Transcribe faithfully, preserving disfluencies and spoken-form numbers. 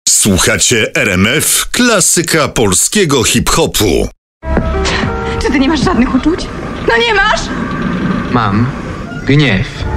Słuchacie R M F, klasyka polskiego hip-hopu. Czy ty nie masz żadnych uczuć? No nie masz? Mam gniew.